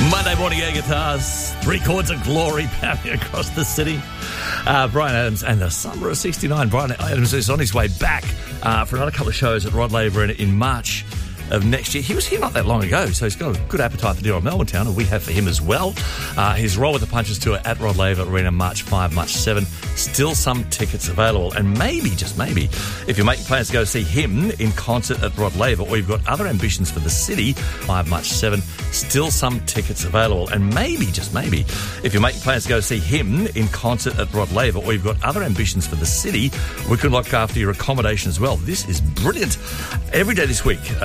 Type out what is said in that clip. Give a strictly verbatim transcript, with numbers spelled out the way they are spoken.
Monday morning air guitars, three chords of glory pounding across the city. Uh, Brian Adams and the summer of sixty-nine. Brian Adams is on his way back uh, for another couple of shows at Rod Laver in, in March of next year. He was here not that long ago, so he's got a good appetite for deer on Melbourne Town, and we have for him as well. Uh, his Roll with the Punches tour at Rod Laver Arena, March fifth, March seventh. Still some tickets available, and maybe, just maybe, if you're making plans to go see him in concert at Rod Laver, or you've got other ambitions for the city, fifth, March seventh, still some tickets available, and maybe, just maybe, if you're making plans to go see him in concert at Rod Laver, or you've got other ambitions for the city, we can look after your accommodation as well. This is brilliant. Every day this week,